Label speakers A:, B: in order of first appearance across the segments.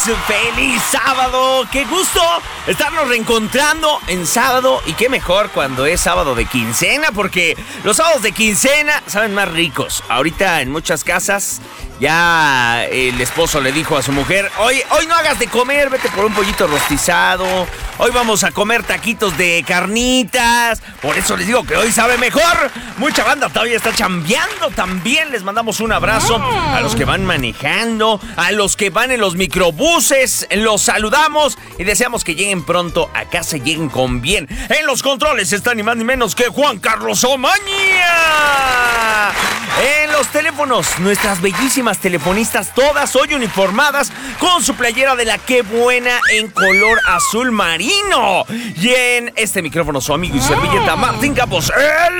A: ¡Feliz sábado! ¡Qué gusto estarnos reencontrando en sábado! Y qué mejor cuando es sábado de quincena, porque los sábados de quincena saben más ricos. Ahorita en muchas casas ya el esposo le dijo a su mujer: hoy no hagas de comer, vete por un pollito rostizado. Hoy vamos a comer taquitos de carnitas. Por eso les digo que hoy sabe mejor. Mucha banda todavía está chambeando también. Les mandamos un abrazo a los que van manejando, a los que van en los microbuses. Los saludamos y deseamos que lleguen pronto a casa y lleguen con bien. En los controles está ni más ni menos que Juan Carlos Omaña. En los teléfonos, nuestras bellísimas telefonistas, todas hoy uniformadas con su playera de la Qué Buena en color azul marino. Y en este micrófono, su amigo y servilleta Martín Campos, el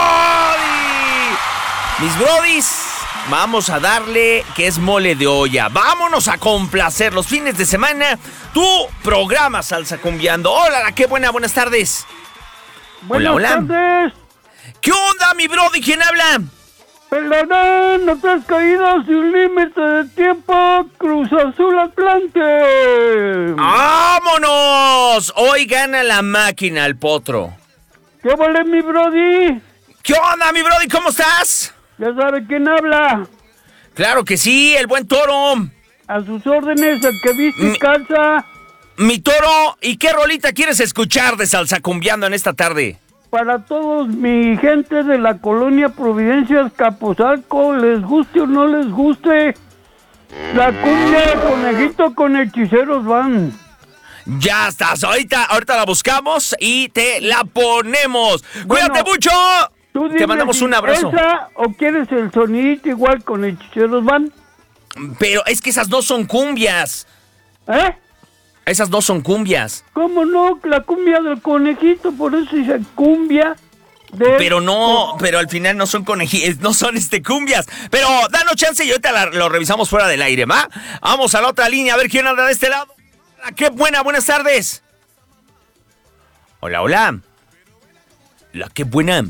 A: Brody. Mis brodis, vamos a darle que es mole de olla. Vámonos a complacer los fines de semana. Tu programa Salsa Cumbiando. Hola, la Qué Buena, buenas tardes.
B: Buenas tardes.
A: ¿Qué onda, mi Brody? ¿Quién habla?
B: Perdón, no te has caído sin límite de tiempo. Cruz Azul Atlante.
A: ¡Vámonos! Hoy gana la máquina, el potro.
B: ¿Qué vale, mi Brody?
A: ¿Qué onda, mi Brody? ¿Cómo estás?
B: Ya sabe quién habla.
A: Claro que sí, el buen Toro.
B: A sus órdenes, el que viste y calza.
A: Mi Toro, ¿y qué rolita quieres escuchar de Salsa Cumbiando en esta tarde?
B: Para todos mi gente de la colonia Providencia Azcapotzalco, les guste o no les guste, la cumbia de Conejito con Hechiceros van.
A: Ya estás, ahorita la buscamos y te la ponemos.
B: Bueno,
A: ¡cuídate mucho! Te mandamos
B: si
A: un abrazo.
B: ¿Esa o quieres el sonidito igual con Hechiceros van?
A: Pero es que esas no son cumbias.
B: ¿Eh?
A: Esas no son cumbias.
B: ¿Cómo no? La cumbia del conejito, por eso dice cumbia de...
A: Pero no, pero al final no son no son cumbias. Pero danos chance y ahorita lo revisamos fuera del aire, ¿va? Vamos a la otra línea a ver quién anda de este lado. ¡Qué buena! Buenas tardes. Hola, hola. La Qué Buena.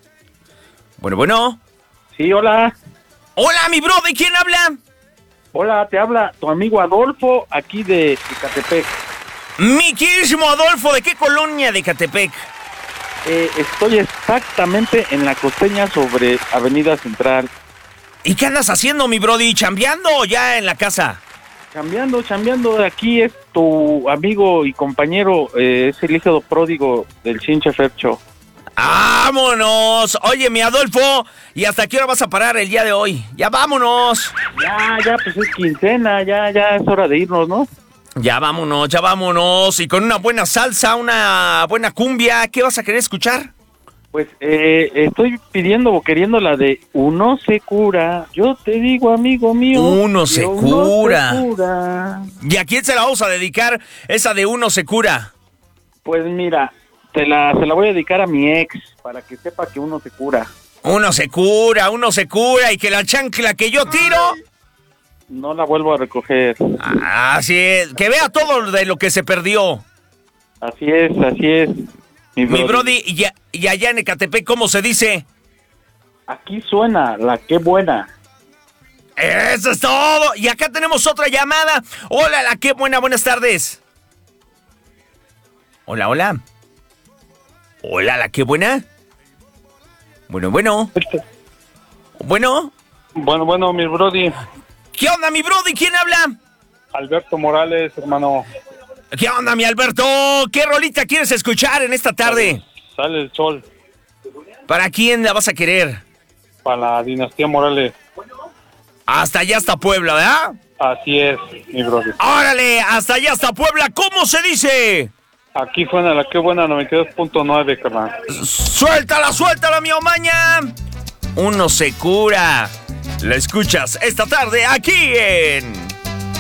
A: Bueno.
C: Sí, hola.
A: Hola, mi brother, ¿quién habla?
C: Hola, te habla tu amigo Adolfo, aquí de Ecatepec.
A: Mi queridísimo Adolfo, ¿de qué colonia de Ecatepec?
C: Estoy exactamente en la costeña sobre Avenida Central.
A: ¿Y qué andas haciendo, mi brody? ¿Chambeando o ya en la casa?
C: Chambeando. Aquí es tu amigo y compañero, es el hijo pródigo del Chinche Fercho.
A: ¡Vámonos! Oye, mi Adolfo, ¿y hasta qué hora vas a parar el día de hoy? ¡Ya vámonos!
C: Ya, pues es quincena, ya es hora de irnos, ¿no?
A: Ya vámonos. Y con una buena salsa, una buena cumbia, ¿qué vas a querer escuchar?
C: Pues estoy pidiendo o queriendo la de Uno se cura. Yo te digo, amigo mío.
A: Uno se cura.
C: Uno se cura.
A: ¿Y a quién se la vamos a dedicar, esa de Uno se cura?
C: Pues mira, se la voy a dedicar a mi ex, para que sepa que uno se cura.
A: Uno se cura, y que la chancla que yo tiro...
C: No la vuelvo a recoger.
A: Así es, que vea todo de lo que se perdió.
C: Así es. Mi
A: brody, y allá en Ecatepec, ¿cómo se dice?
C: Aquí suena la Qué Buena.
A: Eso es todo. Y acá tenemos otra llamada. Hola, la Qué Buena, buenas tardes. Hola. Hola, la Qué Buena. Bueno.
D: Bueno, mi brody.
A: ¿Qué onda, mi brody? ¿Quién habla?
D: Alberto Morales, hermano.
A: ¿Qué onda, mi Alberto? ¿Qué rolita quieres escuchar en esta tarde?
D: Sale el sol.
A: ¿Para quién la vas a querer?
D: Para la dinastía Morales.
A: Hasta allá, hasta Puebla, ¿verdad?
D: Así es, mi brody.
A: ¡Órale! Hasta allá, hasta Puebla. ¿Cómo se dice?
D: Aquí suena la Qué Buena 92.9, carnal.
A: Suéltala, mi Omaña. Uno se cura. La escuchas esta tarde aquí en